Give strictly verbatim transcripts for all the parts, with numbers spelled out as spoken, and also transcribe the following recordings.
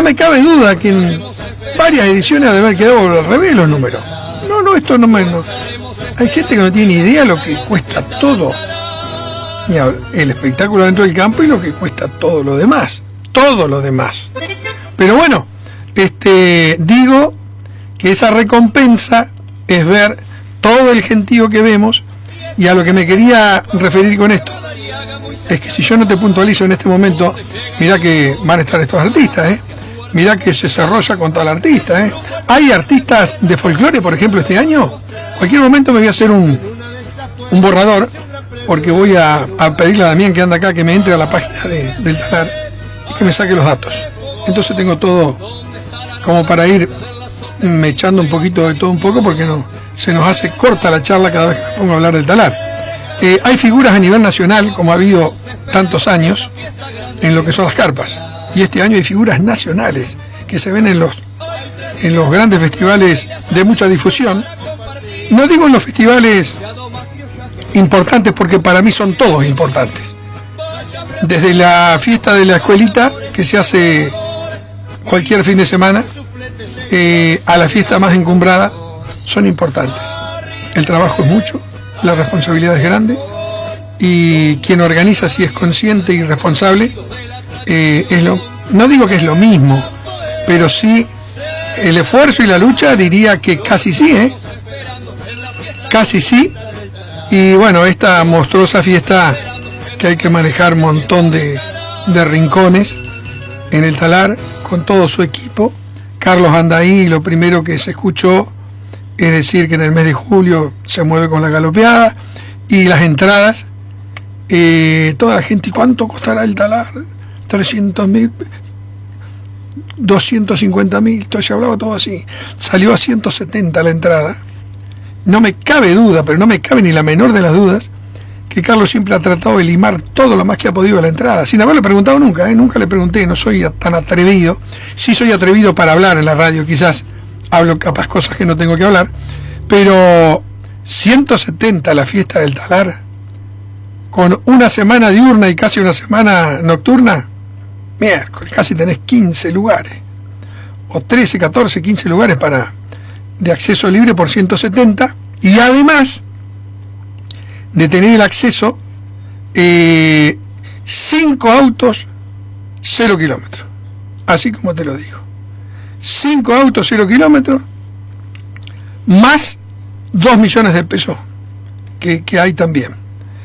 me cabe duda que en varias ediciones ha de haber quedado al revés los números. No, no, esto no me... No. Hay gente que no tiene idea de lo que cuesta todo. El espectáculo dentro del campo y lo que cuesta todo lo demás. Todo lo demás. Pero bueno, este, digo que esa recompensa es ver todo el gentío que vemos, y a lo que me quería referir con esto es que si yo no te puntualizo en este momento, mirá que van a estar estos artistas, ¿eh? Mirá que se desarrolla con tal artista, ¿eh? Hay artistas de folclore, por ejemplo, este año. Cualquier momento me voy a hacer un, un borrador, porque voy a, a pedirle a Damián, que anda acá, que me entre a la página de, del talar y que me saque los datos. Entonces tengo todo como para ir me echando un poquito de todo un poco, porque no se nos hace corta la charla cada vez que me pongo a hablar del talar. Eh, hay figuras a nivel nacional, como ha habido tantos años, en lo que son las carpas. Y este año hay figuras nacionales que se ven en los, en los grandes festivales de mucha difusión. No digo en los festivales importantes, porque para mí son todos importantes. Desde la fiesta de la escuelita, que se hace cualquier fin de semana, eh, a la fiesta más encumbrada, son importantes. El trabajo es mucho, la responsabilidad es grande, y quien organiza, si es consciente y responsable, eh, es lo, no digo que es lo mismo, pero sí el esfuerzo y la lucha, diría que casi sí, ¿eh? Casi sí. Y bueno, esta monstruosa fiesta que hay que manejar un montón de, de rincones en el talar con todo su equipo. Carlos anda ahí, y lo primero que se escuchó es decir que en el mes de julio se mueve con la galopeada y las entradas, eh, toda la gente. ¿Y cuánto costará el talar? trescientos mil, doscientos cincuenta mil, entonces se hablaba todo así. Salió a ciento setenta la entrada. No me cabe duda, pero no me cabe ni la menor de las dudas, que Carlos siempre ha tratado de limar todo lo más que ha podido a la entrada, sin haberle preguntado nunca, ¿eh? Nunca le pregunté, no soy tan atrevido. Sí soy atrevido para hablar en la radio, quizás hablo capaz cosas que no tengo que hablar, pero ciento setenta la fiesta del talar, con una semana diurna y casi una semana nocturna, miércoles, casi tenés quince lugares, o trece, catorce, quince lugares para de acceso libre por ciento setenta, y además de tener el acceso, eh, cinco autos, cero kilómetros, así como te lo digo. Cinco autos, cero kilómetros, más dos millones de pesos que, que hay también.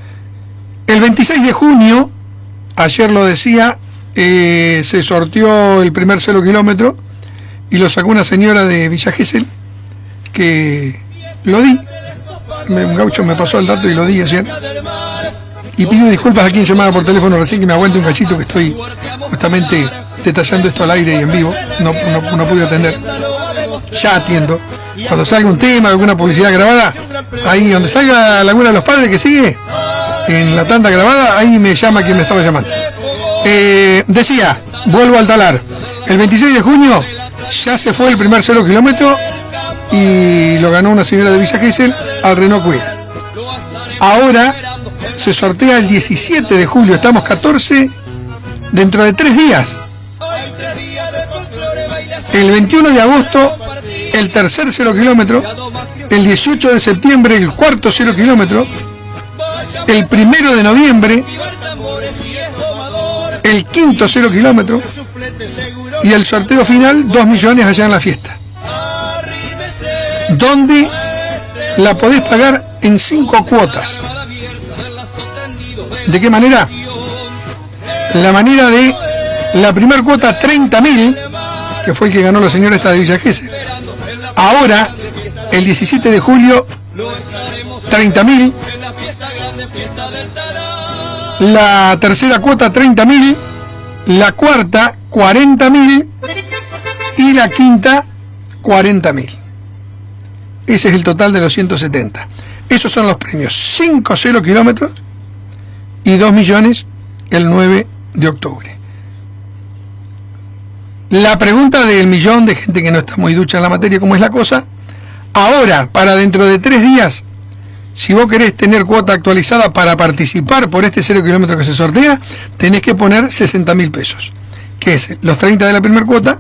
El veintiséis de junio, ayer lo decía, eh, se sorteó el primer cero kilómetro y lo sacó una señora de Villa Gesell, que lo di. Un gaucho me pasó el dato y lo di ayer. Y pido disculpas a quien llamaba por teléfono recién, que me aguante un cachito, que estoy justamente detallando esto al aire y en vivo. No, no, no pude atender. Ya atiendo. Cuando salga un tema, alguna publicidad grabada, ahí donde salga Laguna de los Padres, que sigue en la tanda grabada, ahí me llama quien me estaba llamando. Eh, decía, vuelvo al talar. El veintiséis de junio ya se fue el primer cero kilómetro y lo ganó una señora de Villa Gesell al Renault Kwid. Ahora se sortea el diecisiete de julio, estamos catorce, dentro de tres días. El veintiuno de agosto, el tercer cero kilómetro. El dieciocho de septiembre, el cuarto cero kilómetro. El primero de noviembre, el quinto cero kilómetro. Y el sorteo final, dos millones allá en la fiesta, donde la podés pagar en cinco cuotas. ¿De qué manera? La manera de la primera cuota, treinta mil, que fue el que ganó la señora esta de Villa Gesell. Ahora, el diecisiete de julio, treinta mil. La tercera cuota, treinta mil. La cuarta, cuarenta mil. Y la quinta, cuarenta mil. Ese es el total de los ciento setenta. Esos son los premios. cinco cero kilómetros y dos millones el nueve de octubre. La pregunta del millón de gente que no está muy ducha en la materia, ¿cómo es la cosa? Ahora, para dentro de tres días, si vos querés tener cuota actualizada para participar por este cero kilómetro que se sortea, tenés que poner sesenta mil pesos, que es los treinta de la primera cuota